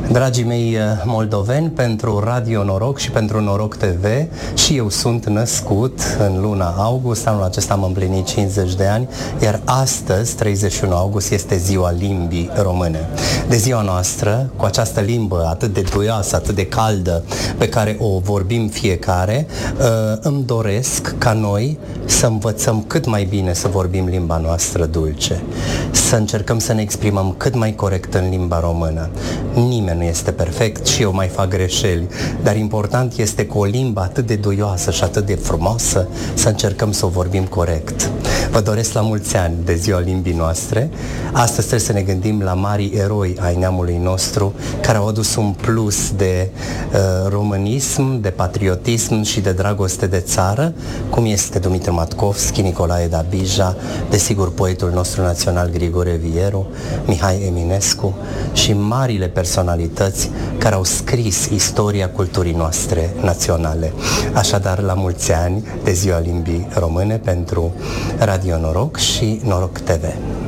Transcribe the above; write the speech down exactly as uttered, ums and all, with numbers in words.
Dragii mei moldoveni, pentru Radio Noroc și pentru Noroc T V, și eu sunt născut în luna august. Anul acesta am împlinit cincizeci de ani, iar astăzi, treizeci și unu august, este ziua limbii române. De ziua noastră, cu această limbă atât de duioasă, atât de caldă, pe care o vorbim fiecare, îmi doresc ca noi să învățăm cât mai bine să vorbim limba noastră dulce, să încercăm să ne exprimăm cât mai corect în limba română. Nimeni nu este perfect și eu mai fac greșeli, dar important este cu o limbă atât de duioasă și atât de frumoasă să încercăm să o vorbim corect. Vă doresc la mulți ani de ziua limbii noastre. Astăzi trebuie să ne gândim la marii eroi ai neamului nostru care au adus un plus de uh, românism, de patriotism și de dragoste de țară, cum este Dumitru Matkovski, Nicolae Dabija, desigur poetul nostru național Grigore Vieru, Mihai Eminescu și marile personalități care au scris istoria culturii noastre naționale. Așadar, la mulți ani de ziua limbii române pentru Radio Noroc și Noroc T V.